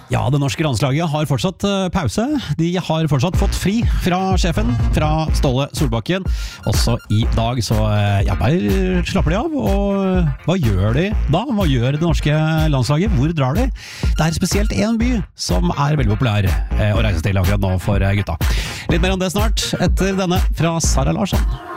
Ja, det norske landslaget har fortsatt pause. De har fortsatt fått fri fra sjefen, fra Ståle Solbakken. Også i dag, så bare slapper de av. Og hva gjør de da? Hva gjør det norske landslaget? Hvor drar de? Det er spesielt en by som er veldig populær å reise til akkurat nå for gutta. Litt mer om det snart, etter denne fra Sara Larsson.